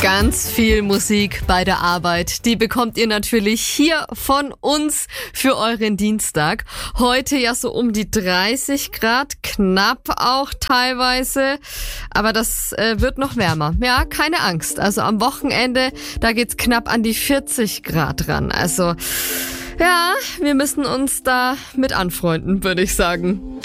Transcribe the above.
Ganz viel Musik bei der Arbeit. Die bekommt ihr natürlich hier von uns für euren Dienstag. Heute ja so um die 30 Grad, knapp auch teilweise. Aber das wird noch wärmer. Ja, keine Angst. Also am Wochenende, da geht's knapp an die 40 Grad ran. Also ja, wir müssen uns da mit anfreunden, würde ich sagen.